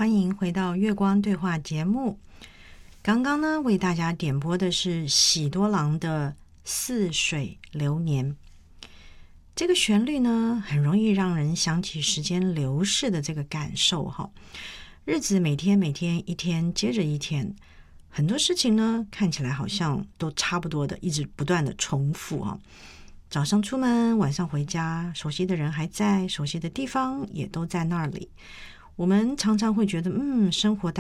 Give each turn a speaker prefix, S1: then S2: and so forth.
S1: 欢迎回到月光对话节目。刚刚呢，为大家点播的是喜多郎的《似水流年》。这个旋律呢，很容易让人想起时间流逝的这个感受哈。日子每天一天接着一天，很多事情呢，看起来好像都差不多的，一直不断的重复哈。早上出门，晚上回家，熟悉的人还在，熟悉的地方也都在那里。我们常常会觉得，生活